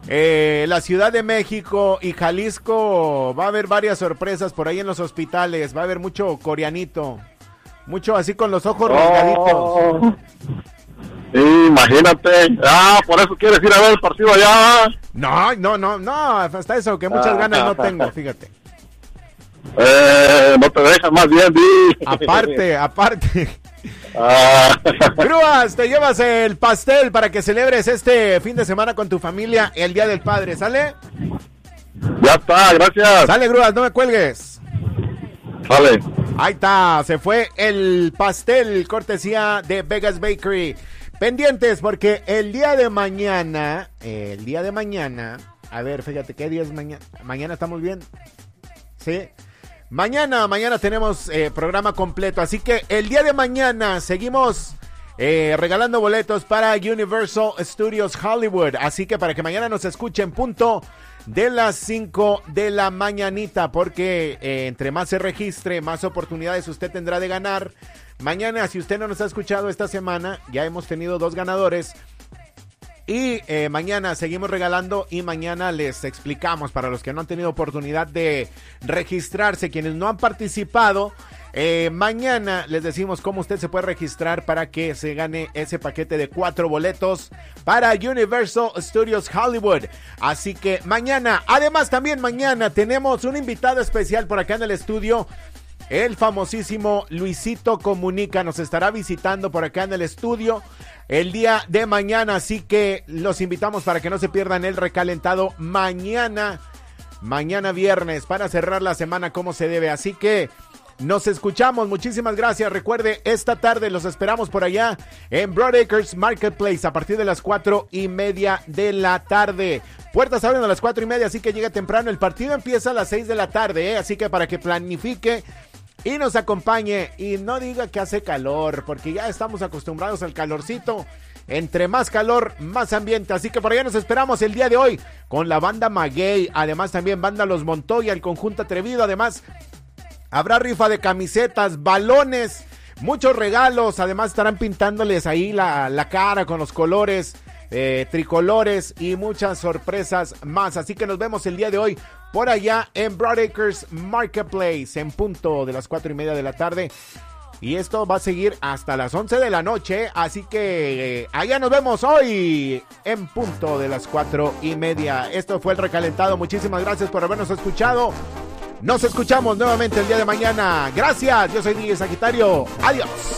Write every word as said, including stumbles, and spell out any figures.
Eh, la Ciudad de México y Jalisco va a haber varias sorpresas por ahí en los hospitales. Va a haber mucho coreanito, mucho así con los ojos rasgaditos. Oh, imagínate. Ah, por eso quieres ir a ver el partido allá. No, no, no, no, hasta eso, que muchas ganas no tengo, fíjate. Eh, no te dejas más bien, di. Aparte, aparte. Ah. Grúas, te llevas el pastel para que celebres este fin de semana con tu familia el Día del Padre, ¿sale? Ya está, gracias. Sale, Grúas, no me cuelgues. Sale. Ahí está, se fue el pastel, cortesía de Vegas Bakery. Pendientes, porque el día de mañana, el día de mañana, a ver, fíjate, ¿qué día es mañana? Mañana estamos bien, ¿sí? Mañana, mañana tenemos eh, programa completo, así que el día de mañana seguimos eh, regalando boletos para Universal Studios Hollywood, así que para que mañana nos escuchen, punto de las cinco de la mañanita, porque eh, entre más se registre, más oportunidades usted tendrá de ganar. Mañana, si usted no nos ha escuchado esta semana, ya hemos tenido dos ganadores. Y eh, mañana seguimos regalando y mañana les explicamos para los que no han tenido oportunidad de registrarse, quienes no han participado. Eh, mañana les decimos cómo usted se puede registrar para que se gane ese paquete de cuatro boletos para Universal Studios Hollywood. Así que mañana, además también mañana tenemos un invitado especial por acá en el estudio. El famosísimo Luisito Comunica nos estará visitando por acá en el estudio el día de mañana, así que los invitamos para que no se pierdan el recalentado mañana, mañana viernes, para cerrar la semana como se debe. Así que nos escuchamos, muchísimas gracias. Recuerde, esta tarde los esperamos por allá en Broadacres Marketplace a partir de las cuatro y media de la tarde. Puertas abren a las cuatro y media, así que llega temprano. El partido empieza a las seis de la tarde, ¿eh? Así que para que planifique y nos acompañe y no diga que hace calor, porque ya estamos acostumbrados al calorcito. Entre más calor, más ambiente. Así que por allá nos esperamos el día de hoy con la banda Maguey. Además también banda Los Montoya, el conjunto atrevido. Además habrá rifa de camisetas, balones, muchos regalos. Además estarán pintándoles ahí la, la cara con los colores eh, tricolores y muchas sorpresas más. Así que nos vemos el día de hoy por allá en Broadacres Marketplace en punto de las cuatro y media de la tarde. Y esto va a seguir hasta las once de la noche. Así que eh, allá nos vemos hoy en punto de las cuatro y media. Esto fue el recalentado. Muchísimas gracias por habernos escuchado. Nos escuchamos nuevamente el día de mañana. Gracias. Yo soy D J Sagitario. Adiós.